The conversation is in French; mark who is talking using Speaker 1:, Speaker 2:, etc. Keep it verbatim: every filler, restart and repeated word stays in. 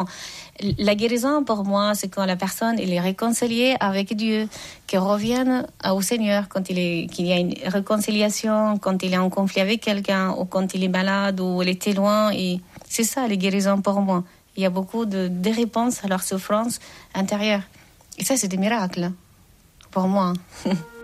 Speaker 1: La guérison, pour moi, c'est quand la personne elle est réconciliée avec Dieu, qu'elle revienne au Seigneur, quand il est, qu'il y a une réconciliation, quand il est en conflit avec quelqu'un, ou quand il est malade, ou il était loin. Et c'est ça, la guérison pour moi. Il y a beaucoup de, de réponses à leur souffrance intérieure. Et ça, c'est des miracles, pour moi.